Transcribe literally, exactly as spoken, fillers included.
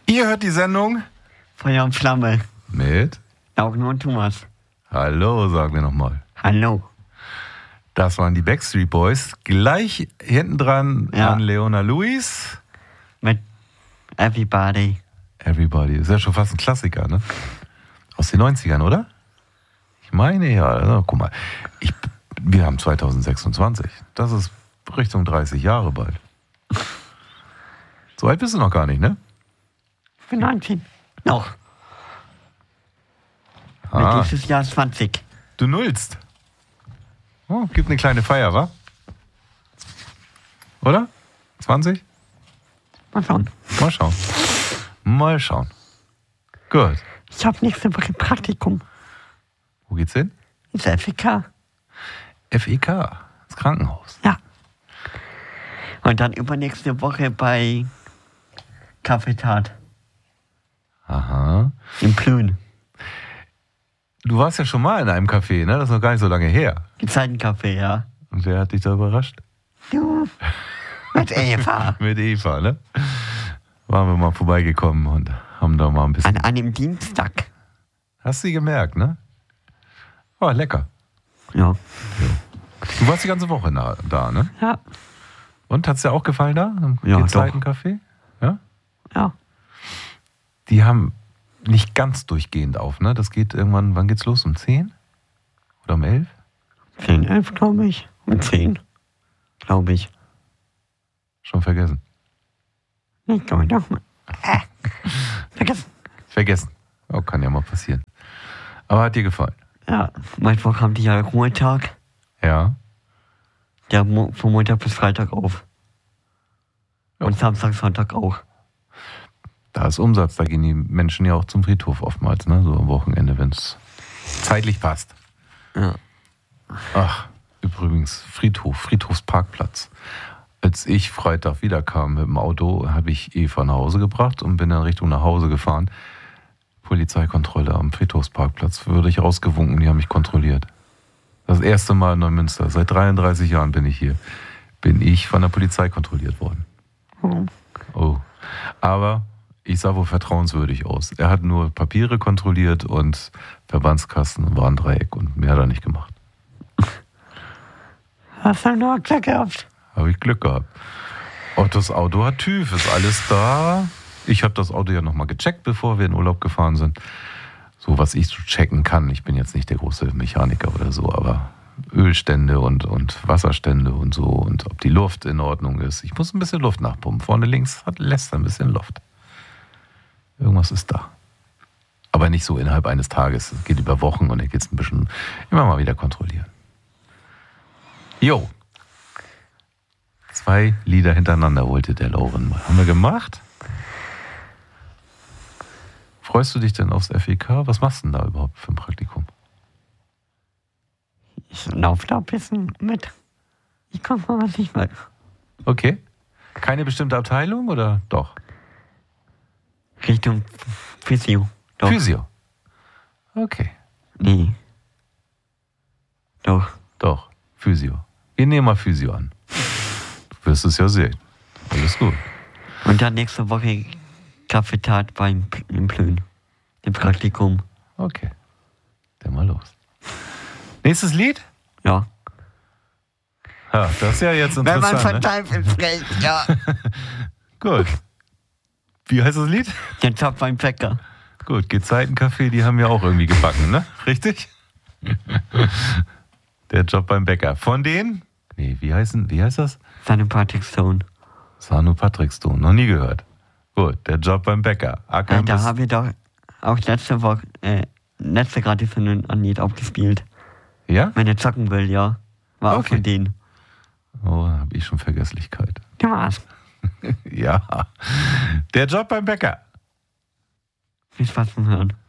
Ihr hört die Sendung Feuer und Flamme. mit Laugen und Thomas. Hallo, sagen wir nochmal. Hallo. Das waren die Backstreet Boys. Gleich hinten dran Ja. an Leona Lewis. Mit Everybody. Everybody. Ist ja schon fast ein Klassiker, ne? Aus den neunzigern, oder? Ich meine ja. Also, guck mal, ich, wir haben zwanzig sechsundzwanzig. Das ist Richtung dreißig Jahre bald. So alt bist du noch gar nicht, ne? Ich bin neunzehn. Noch. Ah. Mit dieses Jahr zwanzig. Du nullst. Oh, gibt eine kleine Feier, wa? Oder? zwanzig? Mal schauen. Mal schauen. Mal schauen. Gut. Ich habe nächste Woche Praktikum. Wo geht's hin? Ins F E K. F E K. Das Krankenhaus. Ja. Und dann übernächste Woche bei Kaffeetat. Aha. In Plön. Du warst ja schon mal in einem Café, ne? Das ist noch gar nicht so lange her. Gezeitencafé, ja. Und wer hat dich da überrascht? Du. Mit Eva. Mit Eva, ne? Waren wir mal vorbeigekommen und haben da mal ein bisschen... An einem Dienstag. Hast du gemerkt, ne? War lecker. Ja. Du warst die ganze Woche na, da, ne? Ja. Und hat's dir auch gefallen da? Im Ja, Gezeitencafé? Ja? Ja. Die haben nicht ganz durchgehend auf, ne? Das geht irgendwann, wann geht's los? Um zehn? Oder um elf? zehn, elf, glaube ich. Um zehn. Glaube ich. Schon vergessen. Ich glaube doch mal. Äh. Vergessen. Vergessen. Oh, kann ja mal passieren. Aber hat dir gefallen? Ja. Manchmal haben die ja Ruhetag. Ja. Der Mo- von Montag bis Freitag auf. Ja. Und Samstag, Sonntag auch. Da ist Umsatz, da gehen die Menschen ja auch zum Friedhof oftmals, ne? So am Wochenende, wenn es zeitlich passt. Ja. Ach, übrigens, Friedhof, Friedhofsparkplatz. Als ich Freitag wiederkam mit dem Auto, habe ich Eva nach Hause gebracht und bin dann Richtung nach Hause gefahren. Polizeikontrolle am Friedhofsparkplatz, würde ich rausgewunken, die haben mich kontrolliert. Das erste Mal in Neumünster, seit dreiunddreißig Jahren bin ich hier, bin ich von der Polizei kontrolliert worden. Oh. Oh, aber ich sah wohl vertrauenswürdig aus. Er hat nur Papiere kontrolliert und Verbandskasten und Warndreieck und mehr hat er nicht gemacht. Hast du nur Glück gehabt? Habe ich Glück gehabt. Und das Auto hat TÜV, ist alles da. Ich habe das Auto ja nochmal gecheckt, bevor wir in Urlaub gefahren sind. So, was ich so checken kann. Ich bin jetzt nicht der große Mechaniker oder so, aber Ölstände und, und Wasserstände und so und ob die Luft in Ordnung ist. Ich muss ein bisschen Luft nachpumpen. Vorne links hat, lässt er ein bisschen Luft. Irgendwas ist da. Aber nicht so innerhalb eines Tages. Es geht über Wochen und er geht es ein bisschen immer mal wieder kontrollieren. Jo. Zwei Lieder hintereinander wollte der Lauren mal. Haben wir gemacht? Freust du dich denn aufs F E K? Was machst du denn da überhaupt für ein Praktikum? Ich laufe da ein bisschen mit. Ich guck mal, was ich will. Okay. Keine bestimmte Abteilung oder doch? Richtung Physio. Doch. Physio. Okay. Nee. Doch. Doch. Physio. Wir nehmen mal Physio an. Du wirst es ja sehen. Alles gut. Und dann nächste Woche Kaffeetat beim im Plön. Im Praktikum. Okay. Dann mal los. Nächstes Lied? Ja. Ja, das ist ja jetzt Wenn man interessant. von Ne? Teufel spricht, ja. Gut. Wie heißt das Lied? Der Job beim Bäcker. Gut, Gezeitencafé, die haben ja auch irgendwie gebacken, ne? Richtig? Der Job beim Bäcker. Von denen? Nee, wie heißen, wie heißt das? Seine Patrick Stone. Sanu Patrick Stone, noch nie gehört. Gut, der Job beim Bäcker. Ja, da haben wir doch auch letzte Woche, äh, letzte gerade für einen Anlied aufgespielt. Ja? Wenn er zocken will, ja. War auch Okay. von denen. Oh, da habe ich schon Vergesslichkeit. Du war's. Ja. Der Job beim Bäcker. Viel Spaß beim Hören.